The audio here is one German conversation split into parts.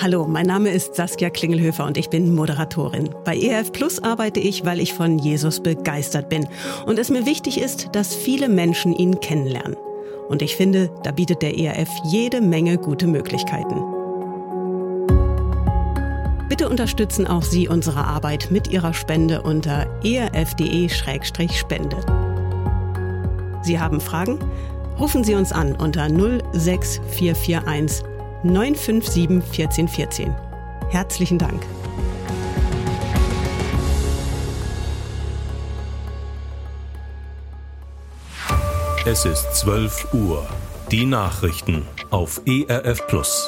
Hallo, mein Name ist Saskia Klingelhöfer und ich bin Moderatorin. Bei ERF Plus arbeite ich, weil ich von Jesus begeistert bin und es mir wichtig ist, dass viele Menschen ihn kennenlernen. Und ich finde, da bietet der ERF jede Menge gute Möglichkeiten. Bitte unterstützen auch Sie unsere Arbeit mit Ihrer Spende unter erf.de/spende. Sie haben Fragen? Rufen Sie uns an unter 06441 957 1414. Herzlichen Dank. Es ist 12 Uhr. Die Nachrichten auf ERF Plus.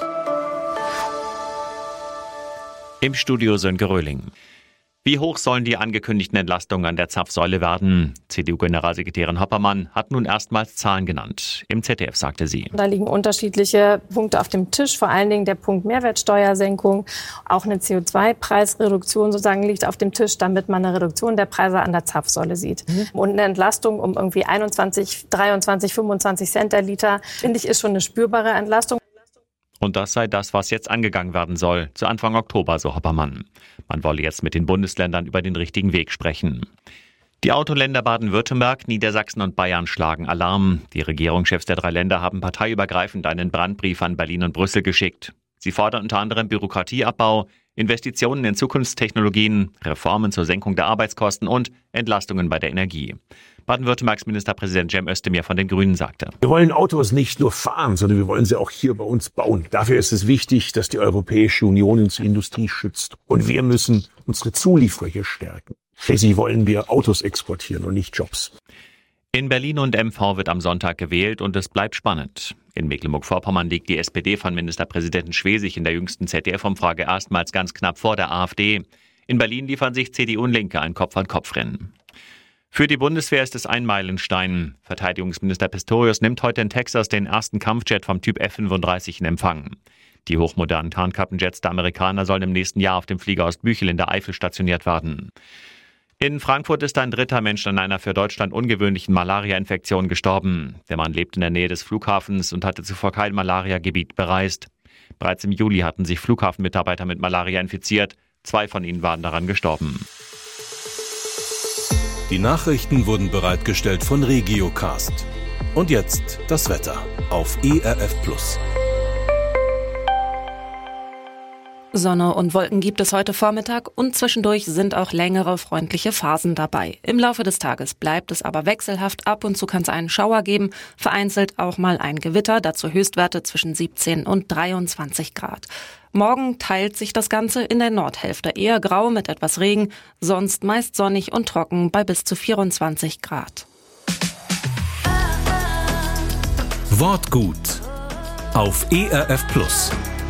Im Studio Sönke Röhling. Wie hoch sollen die angekündigten Entlastungen an der Zapfsäule werden? CDU-Generalsekretärin Hoppermann hat nun erstmals Zahlen genannt. Im ZDF sagte sie: Da liegen unterschiedliche Punkte auf dem Tisch, vor allen Dingen der Punkt Mehrwertsteuersenkung. Auch eine CO2-Preisreduktion sozusagen liegt auf dem Tisch, damit man eine Reduktion der Preise an der Zapfsäule sieht. Und eine Entlastung um irgendwie 21, 23, 25 Cent der Liter, finde ich, ist schon eine spürbare Entlastung. Und das sei das, was jetzt angegangen werden soll, zu Anfang Oktober, so Hoppermann. Man wolle jetzt mit den Bundesländern über den richtigen Weg sprechen. Die Autoländer Baden-Württemberg, Niedersachsen und Bayern schlagen Alarm. Die Regierungschefs der 3 Länder haben parteiübergreifend einen Brandbrief an Berlin und Brüssel geschickt. Sie fordern unter anderem Bürokratieabbau, Investitionen in Zukunftstechnologien, Reformen zur Senkung der Arbeitskosten und Entlastungen bei der Energie. Baden-Württembergs Ministerpräsident Cem Özdemir von den Grünen sagte: Wir wollen Autos nicht nur fahren, sondern wir wollen sie auch hier bei uns bauen. Dafür ist es wichtig, dass die Europäische Union unsere Industrie schützt. Und wir müssen unsere Zulieferer hier stärken. Schließlich wollen wir Autos exportieren und nicht Jobs. In Berlin und MV wird am Sonntag gewählt und es bleibt spannend. In Mecklenburg-Vorpommern liegt die SPD von Ministerpräsidenten Schwesig in der jüngsten ZDF-Umfrage erstmals ganz knapp vor der AfD. In Berlin liefern sich CDU und Linke ein Kopf-an-Kopf-Rennen. Für die Bundeswehr ist es ein Meilenstein. Verteidigungsminister Pistorius nimmt heute in Texas den ersten Kampfjet vom Typ F-35 in Empfang. Die hochmodernen Tarnkappenjets der Amerikaner sollen im nächsten Jahr auf dem Flieger aus Büchel in der Eifel stationiert werden. In Frankfurt ist ein 3. Mensch an einer für Deutschland ungewöhnlichen Malaria-Infektion gestorben. Der Mann lebt in der Nähe des Flughafens und hatte zuvor kein Malaria-Gebiet bereist. Bereits im Juli hatten sich Flughafenmitarbeiter mit Malaria infiziert. 2 von ihnen waren daran gestorben. Die Nachrichten wurden bereitgestellt von Regiocast. Und jetzt das Wetter auf ERF Plus. Sonne und Wolken gibt es heute Vormittag und zwischendurch sind auch längere freundliche Phasen dabei. Im Laufe des Tages bleibt es aber wechselhaft. Ab und zu kann es einen Schauer geben, vereinzelt auch mal ein Gewitter, dazu Höchstwerte zwischen 17 und 23 Grad. Morgen teilt sich das Ganze in der Nordhälfte eher grau mit etwas Regen, sonst meist sonnig und trocken bei bis zu 24 Grad. Wortgut auf ERF Plus.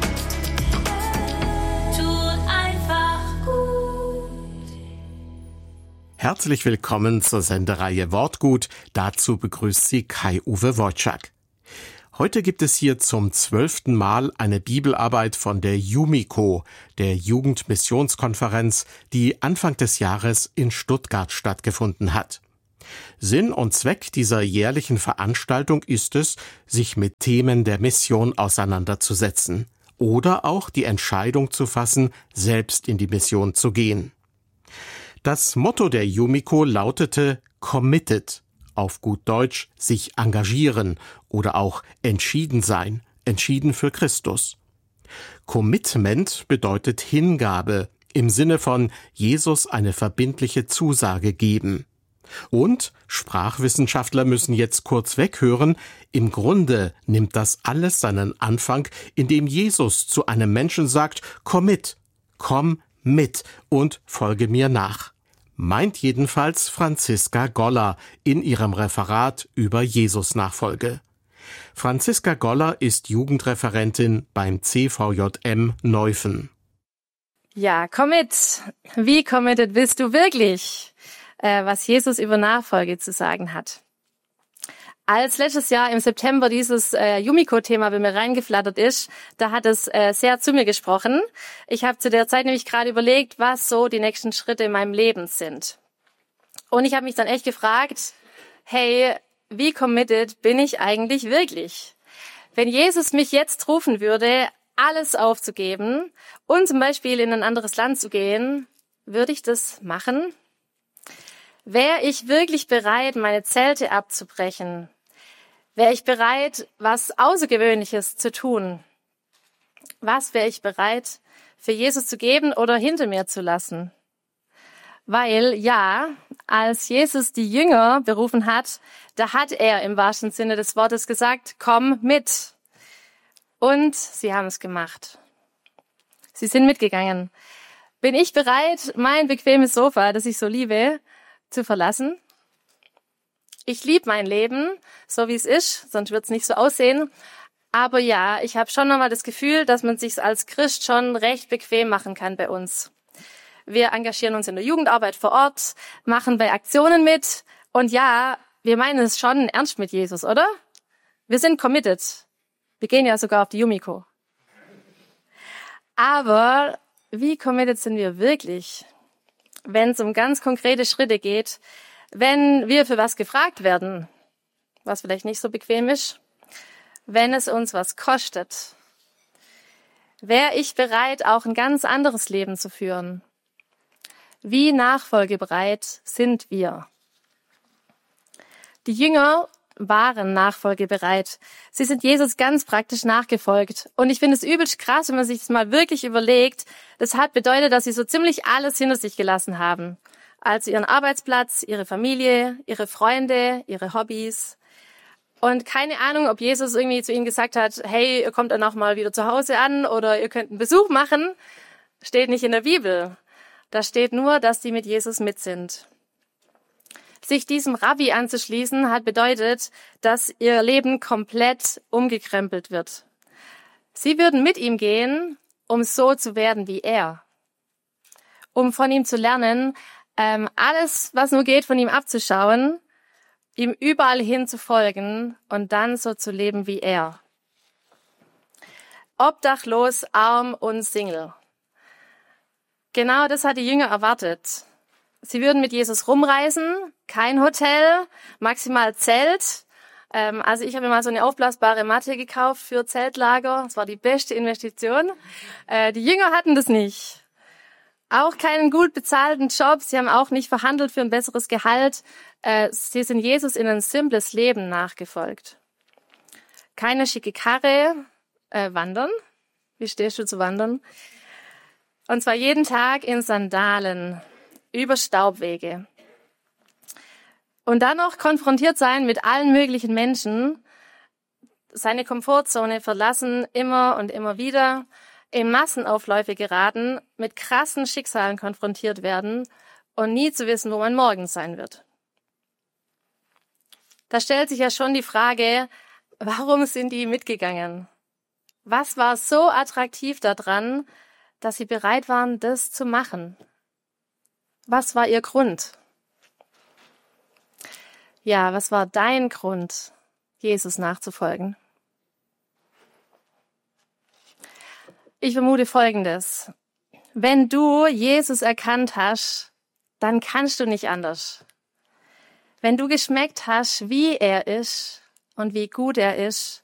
Herzlich willkommen zur Sendereihe Wortgut. Dazu begrüßt Sie Kai-Uwe Wojczak. Heute gibt es hier zum 12. Mal eine Bibelarbeit von der Jumiko, der Jugendmissionskonferenz, die Anfang des Jahres in Stuttgart stattgefunden hat. Sinn und Zweck dieser jährlichen Veranstaltung ist es, sich mit Themen der Mission auseinanderzusetzen oder auch die Entscheidung zu fassen, selbst in die Mission zu gehen. Das Motto der Jumiko lautete Committed, auf gut Deutsch sich engagieren oder auch entschieden sein, entschieden für Christus. Commitment bedeutet Hingabe im Sinne von Jesus eine verbindliche Zusage geben. Und Sprachwissenschaftler müssen jetzt kurz weghören, im Grunde nimmt das alles seinen Anfang, indem Jesus zu einem Menschen sagt, Commit, komm mit und folge mir nach. Meint jedenfalls Franziska Goller in ihrem Referat über Jesus-Nachfolge. Franziska Goller ist Jugendreferentin beim CVJM Neuffen. Ja, Commit. Wie committed bist du wirklich, was Jesus über Nachfolge zu sagen hat? Als letztes Jahr im September dieses Jumiko-Thema bei mir reingeflattert ist, da hat es sehr zu mir gesprochen. Ich habe zu der Zeit nämlich gerade überlegt, was so die nächsten Schritte in meinem Leben sind. Und ich habe mich dann echt gefragt, hey, wie committed bin ich eigentlich wirklich? Wenn Jesus mich jetzt rufen würde, alles aufzugeben und zum Beispiel in ein anderes Land zu gehen, würde ich das machen? Wäre ich wirklich bereit, meine Zelte abzubrechen? Wäre ich bereit, was Außergewöhnliches zu tun? Was wäre ich bereit, für Jesus zu geben oder hinter mir zu lassen? Weil, ja, als Jesus die Jünger berufen hat, da hat er im wahrsten Sinne des Wortes gesagt, komm mit. Und sie haben es gemacht. Sie sind mitgegangen. Bin ich bereit, mein bequemes Sofa, das ich so liebe, zu verlassen? Ich liebe mein Leben, so wie es ist, sonst wird es nicht so aussehen. Aber ja, ich habe schon nochmal das Gefühl, dass man sich als Christ schon recht bequem machen kann bei uns. Wir engagieren uns in der Jugendarbeit vor Ort, machen bei Aktionen mit. Und ja, wir meinen es schon ernst mit Jesus, oder? Wir sind committed. Wir gehen ja sogar auf die Yumiko. Aber wie committed sind wir wirklich, wenn es um ganz konkrete Schritte geht, wenn wir für was gefragt werden, was vielleicht nicht so bequem ist, wenn es uns was kostet? Wäre ich bereit, auch ein ganz anderes Leben zu führen? Wie nachfolgebereit sind wir? Die Jünger waren nachfolgebereit. Sie sind Jesus ganz praktisch nachgefolgt. Und ich finde es übelst krass, wenn man sich das mal wirklich überlegt. Das hat bedeutet, dass sie so ziemlich alles hinter sich gelassen haben. Also ihren Arbeitsplatz, ihre Familie, ihre Freunde, ihre Hobbys. Und keine Ahnung, ob Jesus irgendwie zu ihnen gesagt hat, hey, ihr kommt dann auch mal wieder zu Hause an oder ihr könnt einen Besuch machen. Steht nicht in der Bibel. Da steht nur, dass die mit Jesus mit sind. Sich diesem Rabbi anzuschließen, hat bedeutet, dass ihr Leben komplett umgekrempelt wird. Sie würden mit ihm gehen, um so zu werden wie er. Um von ihm zu lernen, alles, was nur geht, von ihm abzuschauen, ihm überall hin zu folgen und dann so zu leben wie er. Obdachlos, arm und Single. Genau das hat die Jünger erwartet. Sie würden mit Jesus rumreisen, kein Hotel, maximal Zelt. Also ich habe mir mal so eine aufblasbare Matte gekauft für Zeltlager. Das war die beste Investition. Die Jünger hatten das nicht. Auch keinen gut bezahlten Job. Sie haben auch nicht verhandelt für ein besseres Gehalt. Sie sind Jesus in ein simples Leben nachgefolgt. Keine schicke Karre, wandern. Wie stehst du zu wandern? Und zwar jeden Tag in Sandalen über Staubwege. Und dann noch konfrontiert sein mit allen möglichen Menschen, seine Komfortzone verlassen, immer und immer wieder, in Massenaufläufe geraten, mit krassen Schicksalen konfrontiert werden und nie zu wissen, wo man morgen sein wird. Da stellt sich ja schon die Frage, warum sind die mitgegangen? Was war so attraktiv daran, dass sie bereit waren, das zu machen? Was war ihr Grund? Ja, was war dein Grund, Jesus nachzufolgen? Ich vermute Folgendes. Wenn du Jesus erkannt hast, dann kannst du nicht anders. Wenn du geschmeckt hast, wie er ist und wie gut er ist,